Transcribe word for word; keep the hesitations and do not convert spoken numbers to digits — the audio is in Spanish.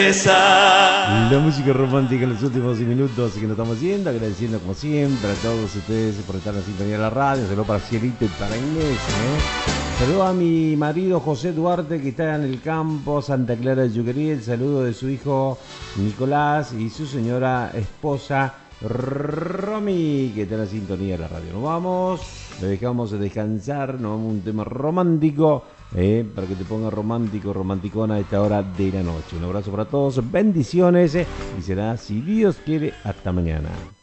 La música romántica en los últimos minutos que nos estamos haciendo, agradeciendo como siempre a todos ustedes por estar en la sintonía de la radio. Saludos para Cielito y para Inés, ¿eh? Saludos a mi marido José Duarte, que está en el campo Santa Clara de Yuquerí. El saludo de su hijo Nicolás y su señora esposa Romy, que está en la sintonía de la radio. Nos vamos, le dejamos descansar, nos vamos a un tema romántico, eh, para que te ponga romántico, romanticona a esta hora de la noche. Un abrazo para todos, bendiciones, eh, y será, si Dios quiere, hasta mañana.